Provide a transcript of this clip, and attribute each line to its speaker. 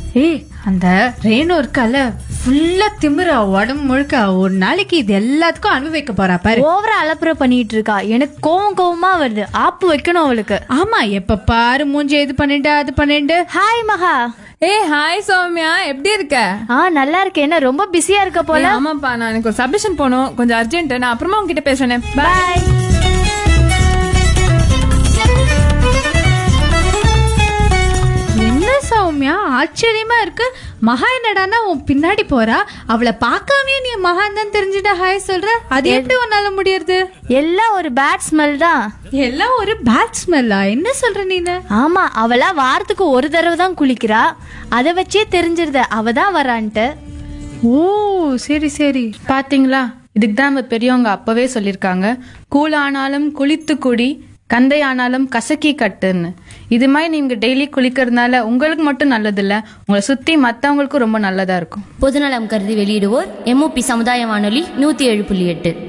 Speaker 1: ஏய், அந்த ரேணு இருக்கால ஃபுல்லா திமிரா உடம்பு முழுக்க ஒரு நாளைக்கு இது எல்லாத்துக்கும் அனுபவிக்க போறா பாரு.
Speaker 2: ஓவரா அலப்புற பண்ணிட்டு இருக்கா. எனக்கு கோவமா வருது. ஆப்பு வைக்கணும் அவளுக்கு.
Speaker 1: ஆமா, எப்ப பாரு மூஞ்சி இது பண்ணிட்டு அது பண்ணிட்டு.
Speaker 2: ஹாய் மகா.
Speaker 3: ஹாய் சௌமியா, எப்படி இருக்க?
Speaker 2: நல்லா இருக்கேன். என்ன ரொம்ப பிஸியா இருக்க போல?
Speaker 3: ஆமாப்பா, நான் எனக்கு ஒரு சப்மிஷன் போகணும், கொஞ்சம் அர்ஜென்ட். நான் அப்புறமா உங்ககிட்ட பேசுறேன்.
Speaker 2: பாய்.
Speaker 1: என்ன சௌமியா ஆச்சரியமா இருக்கு. மகா என்னடானா உன் பின்னாடி போறா, அவளை பார்க்காமே நீ மகான் தான் தெரிஞ்சுட்டா ஹாய் சொல்ற. அது எப்படி உன்னால முடியறது?
Speaker 2: எல்லாம் ஒரு பேட் ஸ்மெல் தான்.
Speaker 1: எல்லாம் ஒரு பேட் ஸ்மெல்லா? என்ன சொல்ற நீனு?
Speaker 2: ஆமா, அவளா வாரத்துக்கு ஒரு தடவை தான் குளிக்கிறா. அதை வச்சே தெரிஞ்சிருத அவ தான் வரான்ட்டு.
Speaker 1: ஓ சரி சரி.
Speaker 4: பாத்தீங்களா, இதுக்கு தான் நம்ம பெரியவங்க அப்பவே சொல்லியிருக்காங்க, கூழ் ஆனாலும் குளித்து குடி, கந்தை ஆனாலும் கசக்கி கட்டுன்னு. இது மாதிரி நீங்க டெய்லி குளிக்கிறதுனால உங்களுக்கு மட்டும் நல்லது இல்ல, உங்களை சுத்தி மத்தவங்களுக்கும் ரொம்ப நல்லதா இருக்கும்.
Speaker 5: பொதுநலம் கருதி வெளியிடுவோர் MOP சமுதாய வானொலி 107.8.